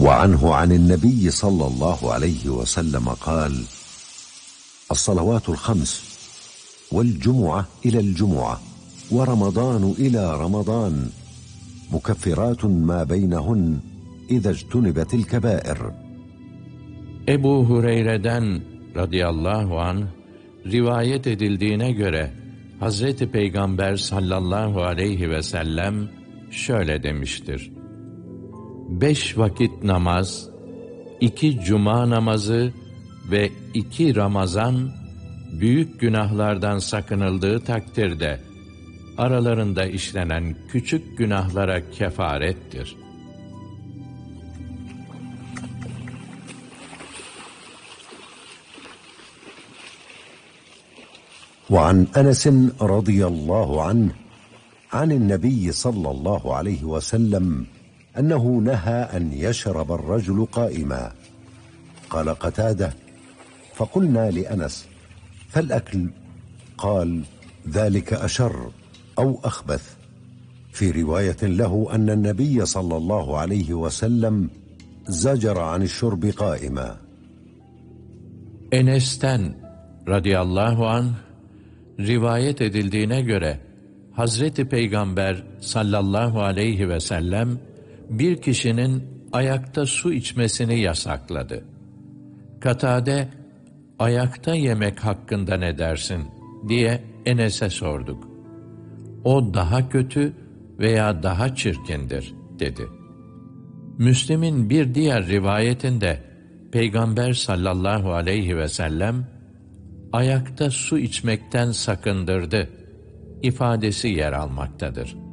وعنه عن النبي صلى الله عليه وسلم قال: الصلوات الخمس والجمعة إلى الجمعة ورمضان إلى رمضان مكفرات ما بينهن إذا اجتنبت الكبائر. Ebu Hureyre'den radıyallahu anh rivayet edildiğine göre Hazreti Peygamber sallallahu aleyhi ve sellem şöyle demiştir: 5 vakit namaz, 2 cuma namazı ve 2 Ramazan büyük günahlardan sakınıldığı takdirde aralarında işlenen küçük günahlara kefarettir. وعن أنس رضي الله عنه عن النبي صلى الله عليه وسلم أنه نهى أن يشرب الرجل قائما. قال قتادة: فقلنا لأنس: فالأكل؟ قال: ذلك أشر أو أخبث. في رواية له أن النبي صلى الله عليه وسلم زجر عن الشرب قائما. Enes'ten radıyallahu anh rivayet edildiğine göre Hazreti Peygamber sallallahu aleyhi ve sellem bir kişinin ayakta su içmesini yasakladı. Katade, ayakta yemek hakkında ne dersin diye Enes'e sorduk. O daha kötü veya daha çirkindir dedi. Müslim'in bir diğer rivayetinde Peygamber sallallahu aleyhi ve sellem ayakta su içmekten sakındırdı ifadesi yer almaktadır.